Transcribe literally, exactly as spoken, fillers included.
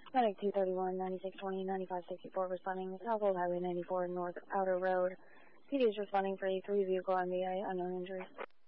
Medic two thirty-one, ninety-six twenty, ninety-five sixty-four responding to South Old Highway ninety-four North Outer Road. P D is responding for a three vehicle M V I, unknown injuries.